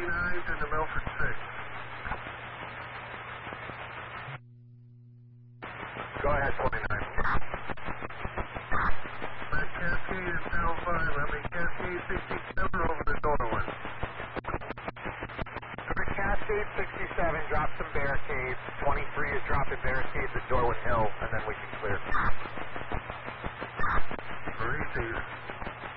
29 to the Milford 6. Go ahead, 29. Cascade is down 5. Cascade 67 over the Darwin. Cascade 67, drop some barricades. 23 is dropping barricades at Darwin Hill, and then we can